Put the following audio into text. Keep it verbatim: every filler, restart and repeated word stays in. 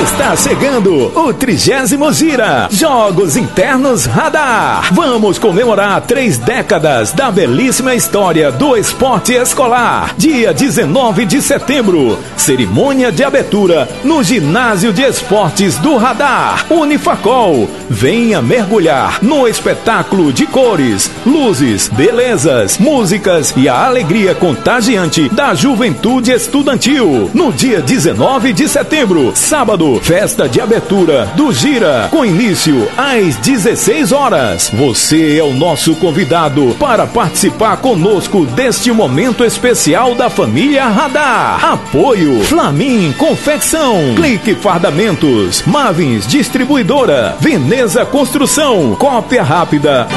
Está chegando o trigésimo Gira Jogos Internos Radar. Vamos comemorar três décadas da belíssima história do esporte escolar. Dia dezenove de setembro, cerimônia de abertura no Ginásio de Esportes do Radar, Unifacol. Venha mergulhar no espetáculo de cores, luzes, belezas, músicas e a alegria contagiante da juventude estudantil. No dia dezenove de setembro, sábado, festa de abertura do Gira, com início às dezesseis horas. Você é o nosso convidado para participar conosco deste momento especial da família Radar. Apoio Flamin Confecção, Clique Fardamentos, Mavins Distribuidora, Veneza Construção, Cópia Rápida.